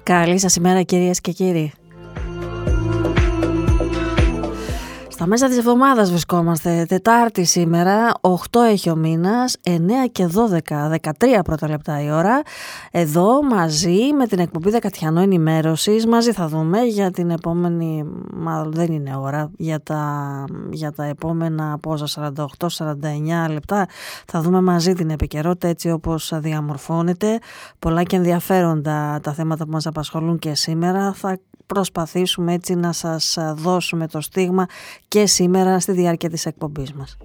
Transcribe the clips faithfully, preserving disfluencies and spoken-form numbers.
Καλή σας ημέρα κυρίες και κύριοι. Στα μέσα της εβδομάδας βρισκόμαστε, Τετάρτη σήμερα, οκτώ έχει ο μήνας, εννέα και δώδεκα, δεκατρία πρώτα λεπτά η ώρα. Εδώ μαζί με την εκπομπή Δεκατιανό Ενημέρωσης, μαζί θα δούμε για την επόμενη, μάλλον δεν είναι ώρα, για τα, για τα επόμενα πόσα, σαράντα οκτώ σαράντα εννέα λεπτά. Θα δούμε μαζί την επικαιρότητα έτσι όπως διαμορφώνεται. Πολλά και ενδιαφέροντα τα θέματα που μας απασχολούν και σήμερα. Θα προσπαθήσουμε έτσι να σας δώσουμε το στίγμα και σήμερα στη διάρκεια της εκπομπής μας.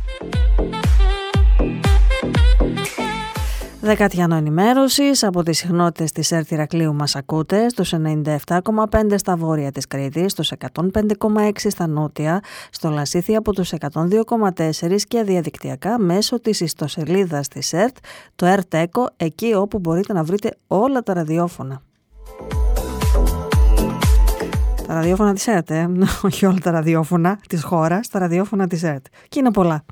Δεκατιανό Ενημέρωσης από τις συχνότητες της ΕΡΤ Ηρακλείου μας ακούτε στους ενενήντα επτά κόμμα πέντε στα βόρεια της Κρήτης, στους εκατόν πέντε κόμμα έξι στα νότια, στο Λασίθι από τους εκατόν δύο κόμμα τέσσερα και διαδικτυακά μέσω της ιστοσελίδας της ΕΡΤ, το ΕΡΤ-ΕΚΟ, εκεί όπου μπορείτε να βρείτε όλα τα ραδιόφωνα. Τα ραδιόφωνα της ΕΡΤ, ε? όχι όλα τα ραδιόφωνα της χώρας, τα ραδιόφωνα της ΕΡΤ. Και είναι πολλά.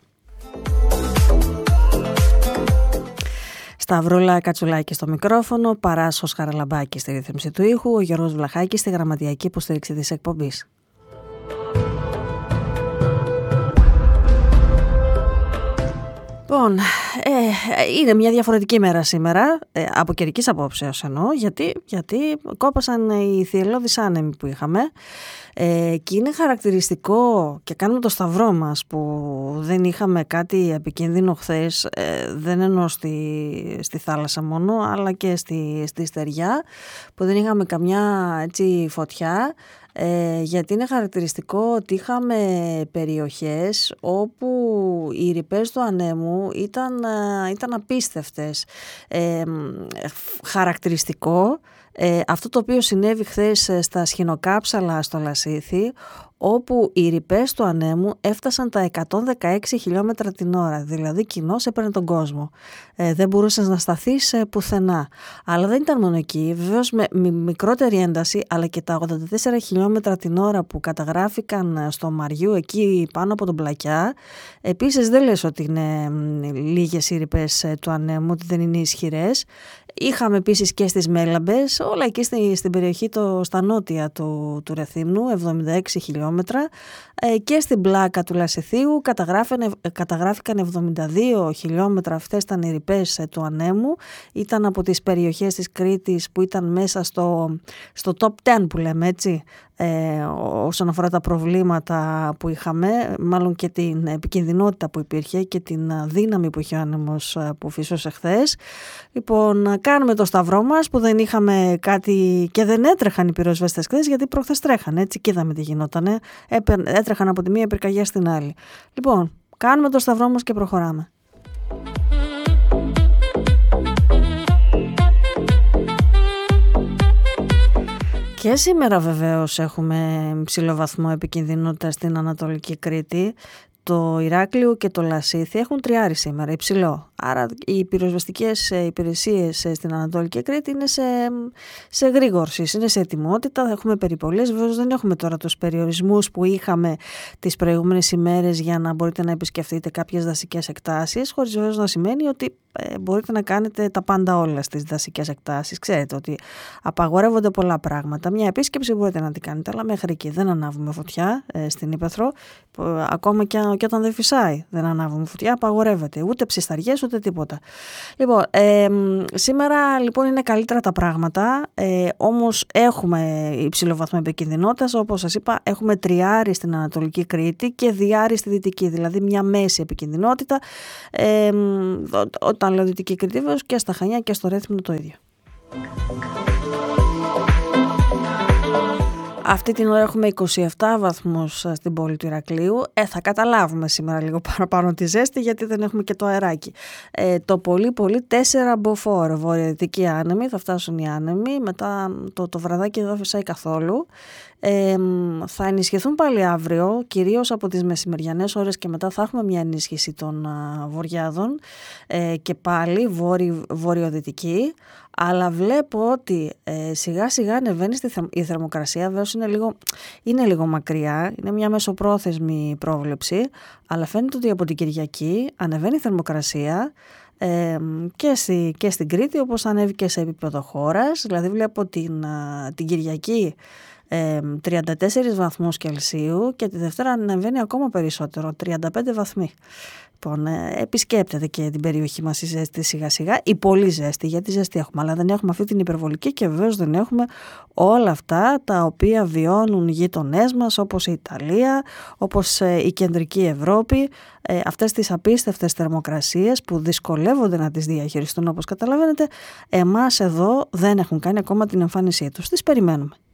Σταυρούλα Κατσουλάκη στο μικρόφωνο, Παράσχος Χαραλαμπάκη στη ρύθμιση του ήχου, ο Γιώργος Βλαχάκης στη γραμματιακή υποστήριξη της εκπομπής. Λοιπόν, ε, είναι μια διαφορετική μέρα σήμερα, ε, από καιρικής απόψεως εννοώ, γιατί, γιατί κόπασαν οι θυελλώδεις άνεμοι που είχαμε ε, και είναι χαρακτηριστικό και κάνουμε το σταυρό μας που δεν είχαμε κάτι επικίνδυνο χθες, ε, δεν εννοώ στη, στη θάλασσα μόνο, αλλά και στη, στη στεριά, που δεν είχαμε καμιά έτσι φωτιά. Ε, γιατί είναι χαρακτηριστικό ότι είχαμε περιοχές όπου οι ρηπές του ανέμου ήταν, ήταν απίστευτες. Ε, χαρακτηριστικό ε, αυτό το οποίο συνέβη χθες στα σχηνοκάψαλα στο Λασίθι, όπου οι ρηπές του ανέμου έφτασαν τα εκατόν δεκαέξι χιλιόμετρα την ώρα, δηλαδή κοινώς έπαιρνε τον κόσμο. Ε, δεν μπορούσες να σταθείς ε, πουθενά. Αλλά δεν ήταν μόνο εκεί, βεβαίως με, με μικρότερη ένταση, αλλά και τα ογδόντα τέσσερα χιλιόμετρα την ώρα που καταγράφηκαν στο Μαριού, εκεί πάνω από τον Πλακιά. Επίσης δεν λες ότι είναι ε, λίγες οι ρηπές ε, του ανέμου, ότι δεν είναι ισχυρές. Είχαμε επίσης και στις Μέλαμπες, όλα εκεί στη, στην περιοχή το, στα νότια του, του Ρεθύμνου, εβδομήντα έξι χιλιόμετρα, ε, και στην πλάκα του Λασιθίου καταγράφηκαν εβδομήντα δύο χιλιόμετρα. Αυτές ήταν οι ρηπές ε, του ανέμου. Ήταν από τις περιοχές της Κρήτης που ήταν μέσα στο, στο top δέκα που λέμε έτσι, ε, όσον αφορά τα προβλήματα που είχαμε, μάλλον και την επικινδυνότητα που υπήρχε και την δύναμη που είχε ο άνεμος που φύσωσε χθες. Λοιπόν, κάνουμε το σταυρό μας που δεν είχαμε κάτι και δεν έτρεχαν οι πυροσβέστες χθες, γιατί προχθές τρέχανε, έτσι και είδαμε τι γινότανε, έτρεχαν από τη μία πυρκαγιά στην άλλη. Λοιπόν, κάνουμε το σταυρό μας και προχωράμε. Και σήμερα βεβαίως έχουμε ψηλό βαθμό επικινδυνότητα στην Ανατολική Κρήτη. Το Ηράκλειο και το Λασίθι έχουν τριάρι σήμερα, υψηλό. Άρα οι πυροσβεστικές υπηρεσίες στην Ανατολική Κρήτη είναι σε, σε γρήγορση, είναι σε ετοιμότητα. Έχουμε περιπολίες. Βέβαια δεν έχουμε τώρα τους περιορισμούς που είχαμε τις προηγούμενες ημέρες για να μπορείτε να επισκεφτείτε κάποιες δασικές εκτάσεις, χωρίς βέβαια να σημαίνει ότι ε, μπορείτε να κάνετε τα πάντα όλα στις δασικές εκτάσεις. Ξέρετε ότι απαγορεύονται πολλά πράγματα. Μια επίσκεψη μπορείτε να την κάνετε, αλλά μέχρι εκεί δεν ανάβουμε φωτιά ε, στην Ύπαιθρο. Ακόμα και, και όταν δεν φυσάει, δεν ανάβουμε φωτιά, απαγορεύεται. Ούτε ψισταριές, ούτε τίποτα. Λοιπόν, ε, σήμερα λοιπόν είναι καλύτερα τα πράγματα, ε, όμως έχουμε υψηλό βαθμό επικινδυνότητας. Όπως σας είπα, έχουμε τριάρι στην Ανατολική Κρήτη και διάρι στη Δυτική, δηλαδή μια μέση επικινδυνότητα. Ε, όταν λέω Δυτική Κρήτη, βέβαια και στα Χανιά και στο Ρέθυμνο το ίδιο. Αυτή την ώρα έχουμε είκοσι επτά βαθμούς στην πόλη του Ηρακλείου. Ε, θα καταλάβουμε σήμερα λίγο παραπάνω τη ζέστη, γιατί δεν έχουμε και το αεράκι. Ε, το πολύ πολύ τέσσερα μποφόρ βορειοδυτική άνεμη, θα φτάσουν οι άνεμοι. Μετά το, το βραδάκι δεν θα φυσάει καθόλου. Ε, θα ενισχυθούν πάλι αύριο, κυρίως από τις μεσημεριανές ώρες και μετά θα έχουμε μια ενίσχυση των α, βορειάδων ε, και πάλι βόρει, βορειοδυτική. Αλλά βλέπω ότι ε, σιγά σιγά ανεβαίνει στη θε, η θερμοκρασία. Βέβαια είναι λίγο, είναι λίγο μακριά, είναι μια μεσοπρόθεσμη πρόβλεψη, αλλά φαίνεται ότι από την Κυριακή ανεβαίνει η θερμοκρασία. ε, και, στη, και στην Κρήτη, όπως ανέβηκε σε επίπεδο χώρας. Δηλαδή βλέπω την, την Κυριακή ε, τριάντα τέσσερις βαθμούς Κελσίου και τη Δευτέρα ανεβαίνει ακόμα περισσότερο, τριάντα πέντε βαθμοί. Λοιπόν, ε, επισκέπτεται και την περιοχή μας η ζέστη σιγά σιγά, η πολύ ζέστη, γιατί ζέστη έχουμε, αλλά δεν έχουμε αυτή την υπερβολική και βεβαίως δεν έχουμε όλα αυτά τα οποία βιώνουν οι γείτονές μας, όπως η Ιταλία, όπως ε, η κεντρική Ευρώπη, ε, αυτές τις απίστευτες θερμοκρασίες που δυσκολεύονται να τις διαχειριστούν, όπως καταλαβαίνετε. Εμάς εδώ δεν έχουν κάνει ακόμα την εμφάνισή τους, τις περιμένουμε.